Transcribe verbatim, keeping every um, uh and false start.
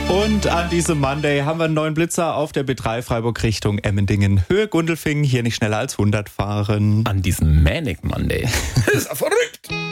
Und an diesem Monday haben wir einen neuen Blitzer auf der B drei Freiburg Richtung Emmendingen. Höhe Gundelfingen, hier nicht schneller als hundert fahren. An diesem Manic Monday. Das ist ja verrückt.